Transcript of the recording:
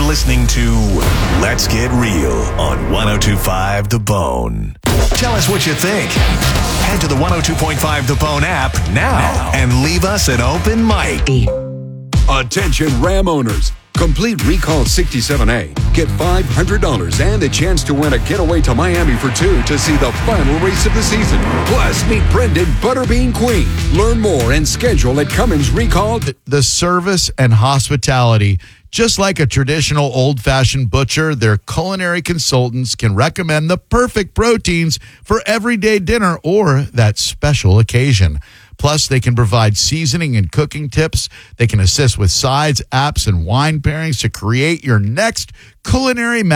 listening to Let's Get Real on 102.5 The Bone. Tell us what you think. Head to the 102.5 The Bone app now and leave us an open mic. Attention Ram owners. Complete Recall 67A. Get $500 and a chance to win a getaway to Miami for two to see the final race of the season. Plus, meet Brendan Butterbean Queen. Learn more and schedule at Cummins Recall. The service and hospitality. Just like a traditional old-fashioned butcher, their culinary consultants can recommend the perfect proteins for everyday dinner or that special occasion. Plus, they can provide seasoning and cooking tips. They can assist with sides, apps, and wine pairings to create your next culinary